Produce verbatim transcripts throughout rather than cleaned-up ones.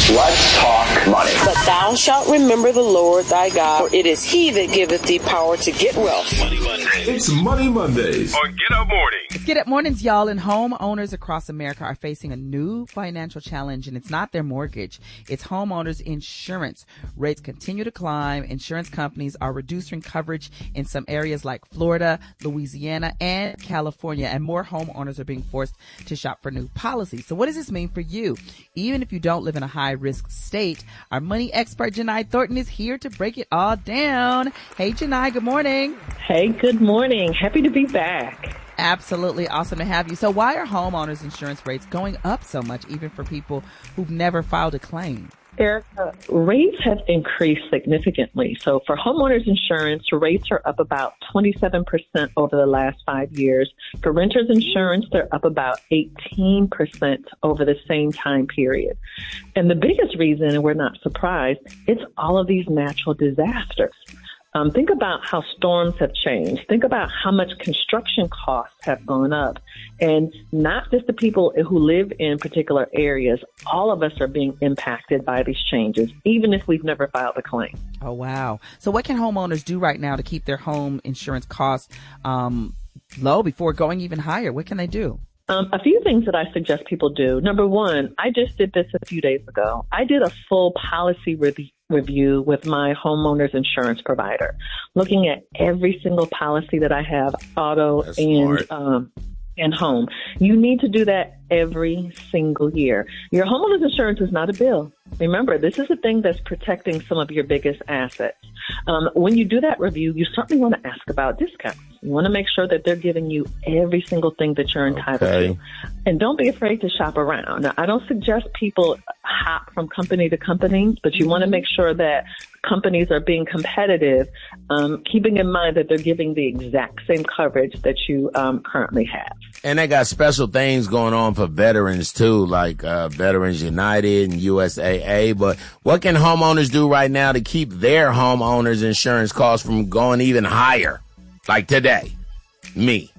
Let's talk money. But thou shalt remember the Lord thy God, for it is he that giveth thee power to get wealth. Money Mondays. It's Money Mondays on Get Up Morning. It's Get Up Mornings, y'all, and homeowners across America are facing a new financial challenge, and it's not their mortgage. It's homeowners insurance. Rates continue to climb. Insurance companies are reducing coverage in some areas like Florida, Louisiana, and California, and more homeowners are being forced to shop for new policies. So what does this mean for you? Even if you don't live in a high-risk state, our money expert, Janai Thornton, is here to break it all down. Hey, Janai, good morning. Hey, good morning. Happy to be back. Absolutely awesome to have you. So why are homeowners insurance rates going up so much, even for people who've never filed a claim? Erica, rates have increased significantly. So for homeowners insurance, rates are up about twenty-seven percent over the last five years. For renters insurance, they're up about eighteen percent over the same time period. And the biggest reason, and we're not surprised, it's all of these natural disasters. Um, think about how storms have changed. Think about how much construction costs have gone up. And not just the people who live in particular areas, all of us are being impacted by these changes, even if we've never filed a claim. Oh, wow. So what can homeowners do right now to keep their home insurance costs um, low before going even higher? What can they do? Um, a few things that I suggest people do. Number one, I just did this a few days ago. I did a full policy re- review with my homeowner's insurance provider, looking at every single policy that I have, auto That's and smart. um, and home. You need to do that every single year. Your homeowner's insurance is not a bill. Remember, this is a thing that's protecting some of your biggest assets. Um, when you do that review, you certainly want to ask about discounts. You want to make sure that they're giving you every single thing that you're entitled Okay. to. And don't be afraid to shop around. Now, I don't suggest people hop from company to company, but you want to make sure that companies are being competitive, um, keeping in mind that they're giving the exact same coverage that you um, currently have. And they got special things going on for veterans, too, like uh, Veterans United and U S A A. But what can homeowners do right now to keep their homeowners insurance costs from going even higher? Like today, me.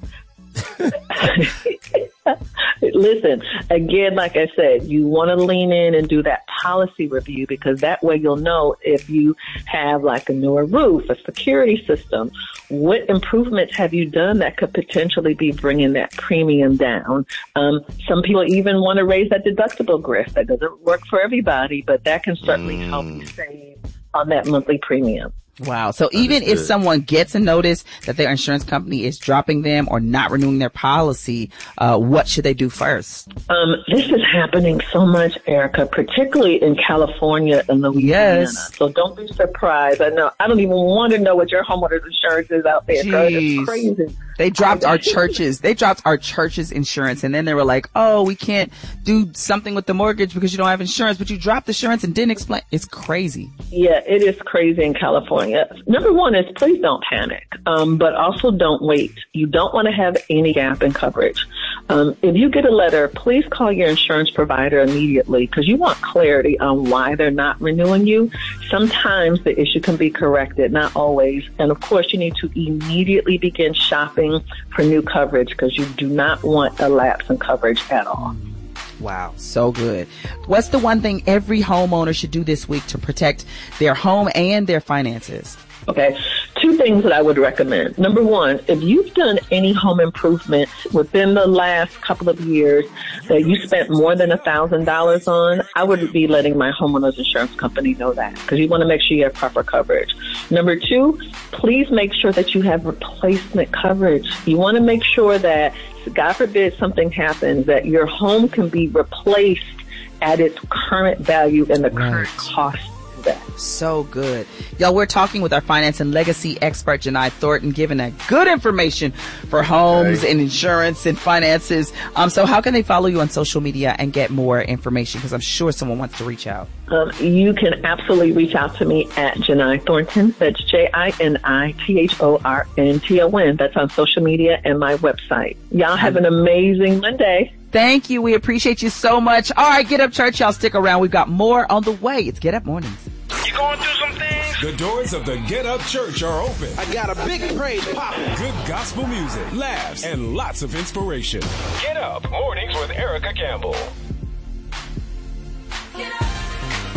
Listen, again, like I said, you want to lean in and do that policy review, because that way you'll know if you have like a newer roof, a security system, what improvements have you done that could potentially be bringing that premium down. Um, some people even want to raise that deductible grift. That doesn't work for everybody, but that can certainly mm. help you save on that monthly premium. Wow. So even if someone gets a notice that their insurance company is dropping them or not renewing their policy, uh, what should they do first? Um, this is happening so much, Erica, particularly in California and Louisiana. Yes. So don't be surprised. I know. I don't even want to know what your homeowner's insurance is out there. Girl, it's crazy. They dropped our churches. They dropped our church's insurance, and then they were like, "Oh, we can't do something with the mortgage because you don't have insurance." But you dropped the insurance and didn't explain. It's crazy. Yeah, it is crazy in California. Number one is please don't panic, um, but also don't wait. You don't want to have any gap in coverage. Um, if you get a letter, please call your insurance provider immediately, because you want clarity on why they're not renewing you. Sometimes the issue can be corrected, not always. And of course, you need to immediately begin shopping for new coverage, because you do not want a lapse in coverage at all. Wow, so good. What's the one thing every homeowner should do this week to protect their home and their finances? Okay, two things that I would recommend. Number one, if you've done any home improvements within the last couple of years that you spent more than one thousand dollars on, I would be letting my homeowner's insurance company know that, because you want to make sure you have proper coverage. Number two, please make sure that you have replacement coverage. You want to make sure that, God forbid something happens, that your home can be replaced at its current value and the Right. current cost. That. So good. Y'all, we're talking with our finance and legacy expert, Janai Thornton, giving that good information for homes Okay. and insurance and finances. Um, so how can they follow you on social media and get more information? Because I'm sure someone wants to reach out. Um, you can absolutely reach out to me at Janai Thornton. That's J I N I T H O R N T O N. That's on social media and my website. Y'all have an amazing Monday. Thank you. We appreciate you so much. All right, Get Up Church. Y'all stick around. We've got more on the way. It's Get Up Mornings. You going through some things? The doors of the Get Up Church are open. I got a big praise popping. Good gospel music, laughs, and lots of inspiration. Get Up Mornings with Erica Campbell. Get up,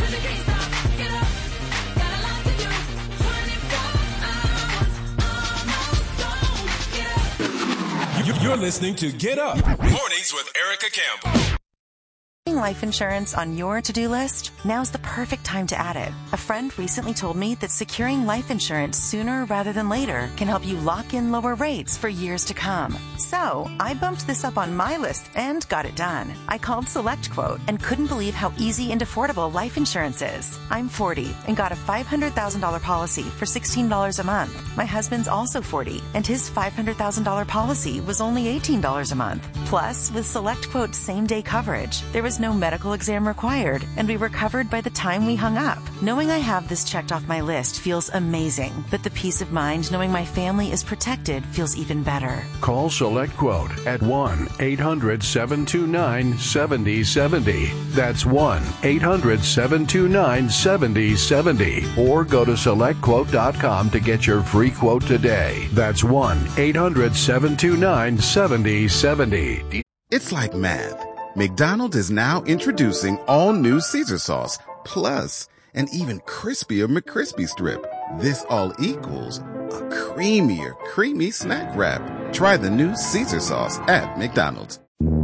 You're listening to Get Up Mornings with Erica Campbell. Life insurance on your to-do list? Now's the perfect time to add it. A friend recently told me that securing life insurance sooner rather than later can help you lock in lower rates for years to come. So I bumped this up on my list and got it done. I called SelectQuote and couldn't believe how easy and affordable life insurance is. I'm forty and got a five hundred thousand dollars policy for sixteen dollars a month. My husband's also forty and his five hundred thousand dollars policy was only eighteen dollars a month. Plus, with SelectQuote's same-day coverage, there was no medical exam required, and we were covered by the time we hung up. Knowing I have this checked off my list feels amazing, but the peace of mind knowing my family is protected feels even better. Call SelectQuote at one eight hundred seven two nine seven zero seven zero. That's one eight hundred seven two nine seven zero seven zero. Or go to select quote dot com to get your free quote today. That's one eight hundred seven two nine seven zero seven zero. It's like math. McDonald's is now introducing all new Caesar sauce, plus an even crispier McCrispy strip. This all equals a creamier, creamy snack wrap. Try the new Caesar sauce at McDonald's.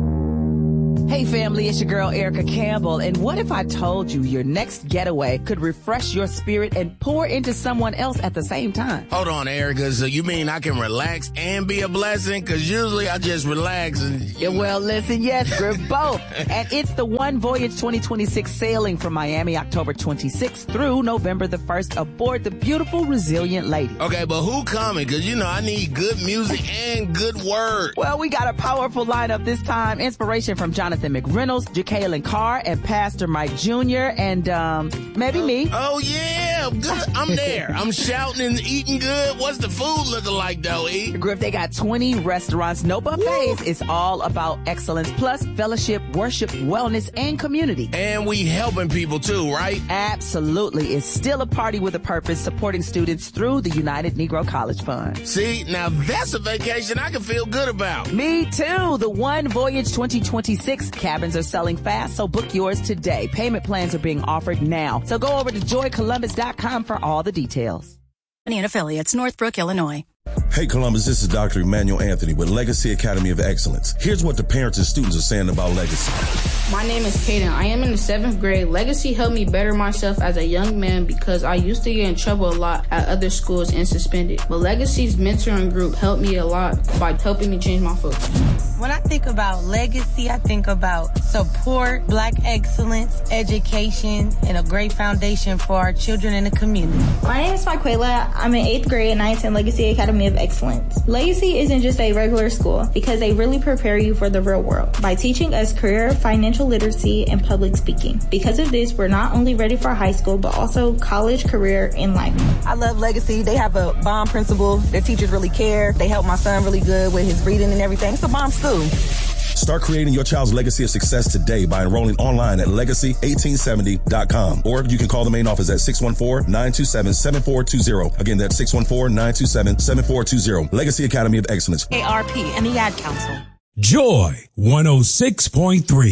Hey family, it's your girl Erica Campbell, and what if I told you your next getaway could refresh your spirit and pour into someone else at the same time? Hold on, Erica, so you mean I can relax and be a blessing? Because usually I just relax and... Yeah, well, listen, yes, we're both. And it's the One Voyage twenty twenty-six sailing from Miami October twenty-sixth through November the first aboard the beautiful Resilient Lady. Okay, but who coming? Because, you know, I need good music and good word. Well, we got a powerful lineup this time. Inspiration from Jonathan McReynolds, Jacqueline Carr, and Pastor Mike Junior, and um, maybe me. Oh, yeah. Good. I'm there. I'm shouting and eating good. What's the food looking like, though, E? Griff, they got twenty restaurants, no buffets. Woo. It's all about excellence, plus fellowship, worship, wellness, and community. And we helping people, too, right? Absolutely. It's still a party with a purpose, supporting students through the United Negro College Fund. See, now that's a vacation I can feel good about. Me, too. The One Voyage twenty twenty-six cabins are selling fast, so book yours today. Payment plans are being offered now. So go over to joy columbus dot com for all the details. And affiliates, Northbrook, Illinois. Hey Columbus, this is Doctor Emmanuel Anthony with Legacy Academy of Excellence. Here's what the parents and students are saying about Legacy. My name is Caden. I am in the seventh grade. Legacy helped me better myself as a young man because I used to get in trouble a lot at other schools and suspended. But Legacy's mentoring group helped me a lot by helping me change my focus. When I think about Legacy, I think about support, Black excellence, education, and a great foundation for our children in the community. My name is Maquela. I'm in eighth grade and I attend Legacy Academy of Excellence. Legacy isn't just a regular school because they really prepare you for the real world by teaching us career, financial literacy, and public speaking. Because of this, we're not only ready for high school, but also college, career, and life. I love Legacy. They have a bomb principal. Their teachers really care. They help my son really good with his reading and everything. It's a bomb school. Start creating your child's legacy of success today by enrolling online at legacy eighteen seventy dot com. Or you can call the main office at six one four, nine two seven, seven four two zero. Again, that's six one four, nine two seven, seven four two zero. Legacy Academy of Excellence. A R P and the Ad Council. Joy one oh six point three.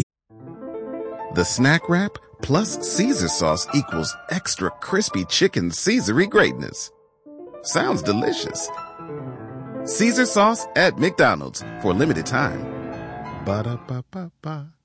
The snack wrap plus Caesar sauce equals extra crispy chicken Caesary greatness. Sounds delicious. Caesar sauce at McDonald's for a limited time. Ba-da-ba-ba-ba.